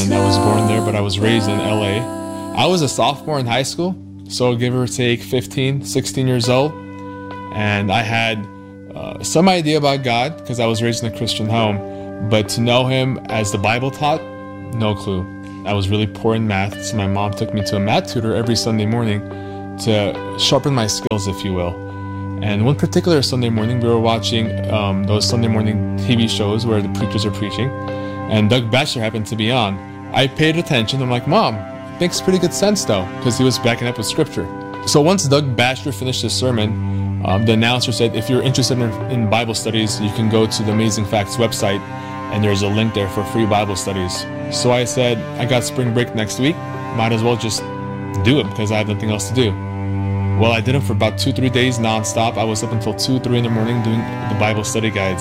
and I was born there, but I was raised in LA. I was a sophomore in high school, so give or take 15, 16 years old, and I had some idea about God because I was raised in a Christian home, but to know Him as the Bible taught, no clue. I was really poor in math, so my mom took me to a math tutor every Sunday morning to sharpen my skills, if you will. And one particular Sunday morning, we were watching those Sunday morning TV shows where the preachers are preaching, and Doug Batchelor happened to be on. I paid attention. I'm like, Mom, makes pretty good sense though, because he was backing up with scripture. So once Doug Batchelor finished his sermon, the announcer said, if you're interested in Bible studies, you can go to the Amazing Facts website, and there's a link there for free Bible studies. So I said, I got spring break next week, might as well just do it because I have nothing else to do. Well, I did it for about 2-3 days nonstop. I was up until 2-3 in the morning doing the Bible study guides.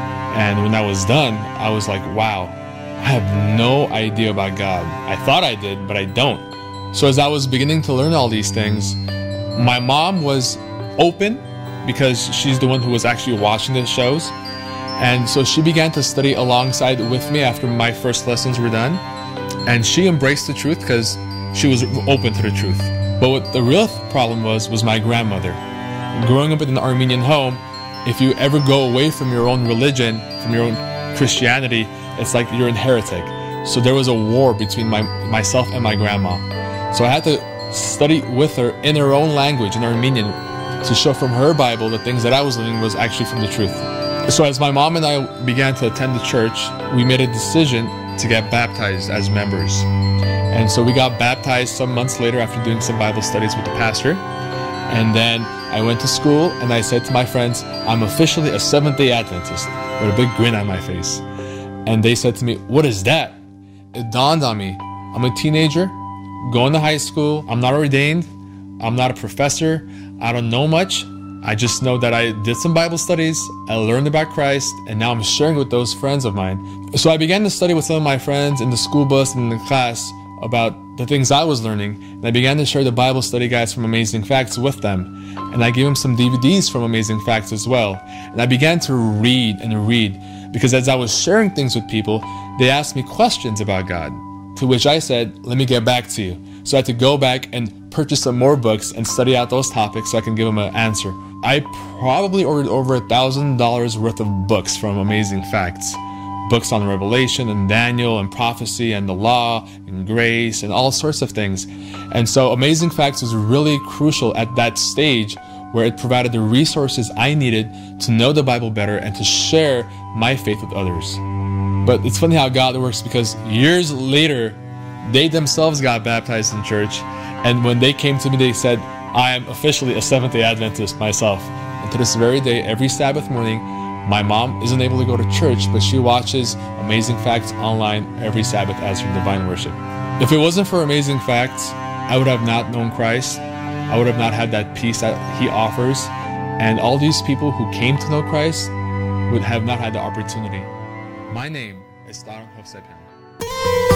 And when I was done, I was like, wow, I have no idea about God. I thought I did, but I don't. So as I was beginning to learn all these things, my mom was open because she's the one who was actually watching the shows. And so she began to study alongside with me after my first lessons were done. And she embraced the truth because she was open to the truth. But what the real problem was my grandmother. Growing up in an Armenian home, if you ever go away from your own religion, from your own Christianity, it's like you're a heretic. So there was a war between myself and my grandma. So I had to study with her in her own language, in Armenian, to show from her Bible the things that I was learning was actually from the truth. So as my mom and I began to attend the church, we made a decision to get baptized as members. And so we got baptized some months later after doing some Bible studies with the pastor. And then I went to school and I said to my friends, I'm officially a Seventh-day Adventist, with a big grin on my face. And they said to me, what is that? It dawned on me, I'm a teenager, going to high school, I'm not ordained, I'm not a professor, I don't know much. I just know that I did some Bible studies, I learned about Christ, and now I'm sharing with those friends of mine. So I began to study with some of my friends in the school bus and in the class about the things I was learning, and I began to share the Bible study guides from Amazing Facts with them. And I gave them some DVDs from Amazing Facts as well. And I began to read and read, because as I was sharing things with people, they asked me questions about God, to which I said, let me get back to you. So I had to go back and purchase some more books and study out those topics so I can give them an answer. I probably ordered over $1,000 worth of books from Amazing Facts. Books on Revelation and Daniel and prophecy and the law and grace and all sorts of things. And so Amazing Facts was really crucial at that stage where it provided the resources I needed to know the Bible better and to share my faith with others. But it's funny how God works, because years later, they themselves got baptized in church. And when they came to me, they said, I am officially a Seventh-day Adventist myself. And to this very day, every Sabbath morning, my mom isn't able to go to church, but she watches Amazing Facts online every Sabbath as her divine worship. If it wasn't for Amazing Facts, I would have not known Christ. I would have not had that peace that He offers. And all these people who came to know Christ would have not had the opportunity. My name is Taran Hovsepian.